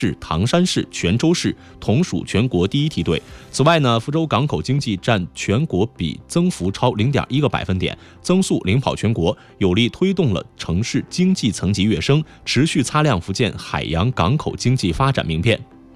市、唐山市、泉州市同属全国第一梯队。此外呢，福州港口经济占全国比增幅超 0.1个百分点，增速领跑全国，有力推动了城市经济层级跃升，持续擦亮福建海洋港口经济发展名片。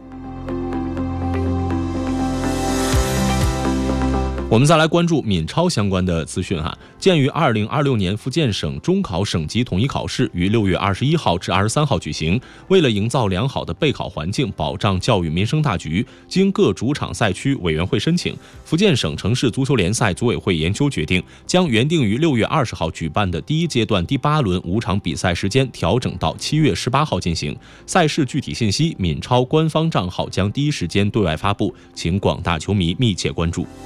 我们再来关注闽超相关的资讯哈。鉴于2026年福建省中考省级统一考试于6月21号至23号举行，为了营造良好的备考环境，保障教育民生大局，经各主场赛区委员会申请，福建省城市足球联赛组委会研究决定，将原定于6月20号举办的第一阶段第8轮5场比赛时间调整到7月18号进行。赛事具体信息，闽超官方账号将第一时间对外发布，请广大球迷密切关注。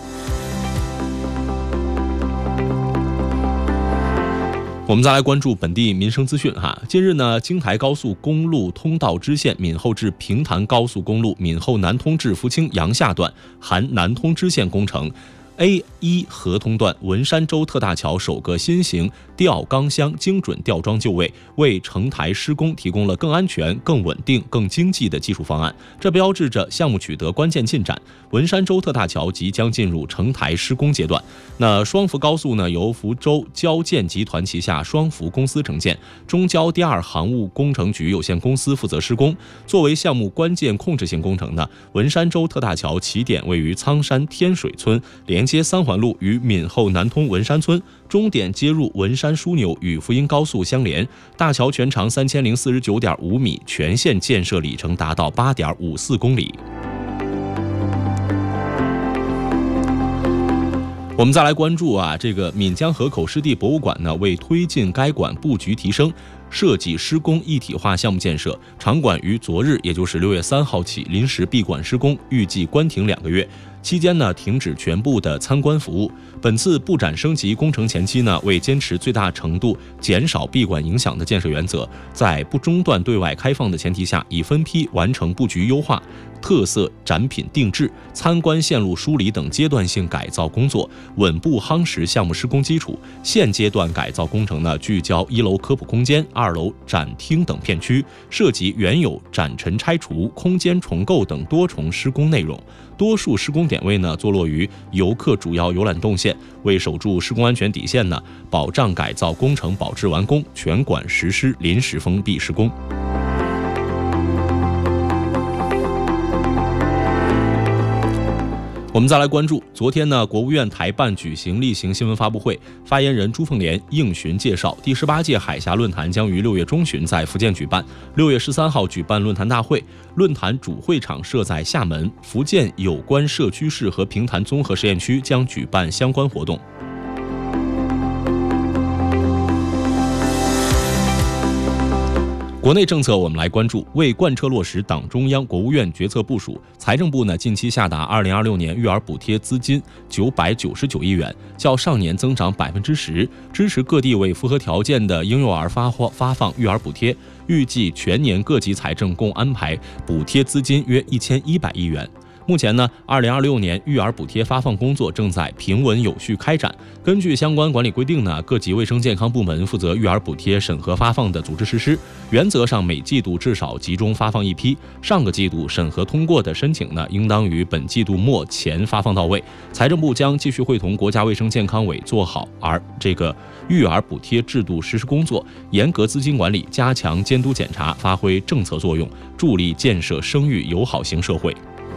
我们再来关注本地民生资讯哈。近日呢，京台高速公路通道支线闽后至平潭高速公路闽后南通至福清阳下段含南通支线工程A1合通段文山洲特大桥首个新型吊钢箱精准吊装就位，为承台施工提供了更安全、更稳定、更经济的技术方案。这标志着项目取得关键进展，文山洲特大桥即将进入承台施工阶段。那双福高速呢，由福州交建集团旗下双福公司承建，中交第二航务工程局有限公司负责施工。作为项目关键控制性工程呢，文山洲特大桥起点位于苍山天水村，连接三环路与闽后南通文山村，终点接入文山枢纽与福英高速相连。大桥全长3049.5米，全线建设里程达到8.54公里。我们再来关注这个闽江河口湿地博物馆呢，为推进该馆布局提升、设计施工一体化项目建设，场馆于昨日，也就是6月3号起临时闭馆施工，预计关停2个月。期间呢，停止全部的参观服务。本次布展升级工程前期呢，为坚持最大程度减少闭馆影响的建设原则，在不中断对外开放的前提下，以分批完成布局优化、特色展品定制、参观线路梳理等阶段性改造工作，稳步夯实项目施工基础。现阶段改造工程呢，聚焦1楼科普空间、2楼展厅等片区，涉及原有展陈拆除、空间重构等多重施工内容。多数施工点位呢，坐落于游客主要游览动线。为守住施工安全底线呢，保障改造工程保质完工，全馆实施临时封闭施工。我们再来关注，昨天呢，国务院台办举行例行新闻发布会，发言人朱凤莲应询介绍，第18届海峡论坛将于6月中旬在福建举办，6月13号举办论坛大会，论坛主会场设在厦门，福建有关社区市和平潭综合实验区将举办相关活动。国内政策我们来关注，为贯彻落实党中央、国务院决策部署，财政部呢近期下达2026年育儿补贴资金999亿元，较上年增长10%，支持各地为符合条件的婴幼儿发放育儿补贴，预计全年各级财政共安排补贴资金约1100亿元。目前呢，2026年育儿补贴发放工作正在平稳有序开展。根据相关管理规定呢，各级卫生健康部门负责育儿补贴审核发放的组织实施，原则上每季度至少集中发放一批。上个季度审核通过的申请呢，应当于本季度末前发放到位。财政部将继续会同国家卫生健康委做好这个育儿补贴制度实施工作，严格资金管理，加强监督检查，发挥政策作用，助力建设生育友好型社会。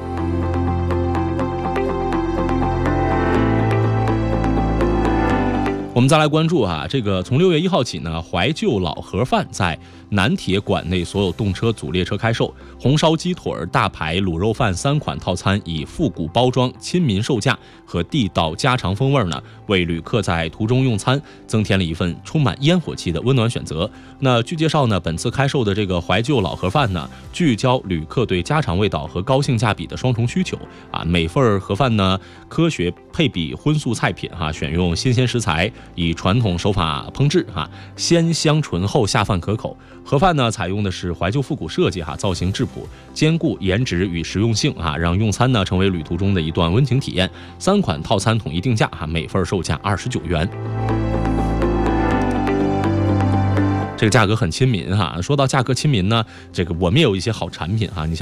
我们再来关注这个从6月1号起呢，怀旧老盒饭在南铁馆内所有动车组列车开售，红烧鸡腿、大排、卤肉饭3款套餐以复古包装、亲民售价和地道家常风味呢，为旅客在途中用餐增添了一份充满烟火气的温暖选择。那据介绍呢，本次开售的这个怀旧老盒饭呢，聚焦旅客对家常味道和高性价比的双重需求每份盒饭呢，科学配比荤素菜品选用新鲜食材，以传统手法烹制鲜香醇厚，下饭可口。盒饭呢，采用的是怀旧复古设计造型质朴，兼顾颜值与实用性让用餐呢成为旅途中的一段温情体验。3款套餐统一定价每份售价29元。 这个价格很亲民哈。说到价格亲民呢，这个我们也有一些好产品哈，你像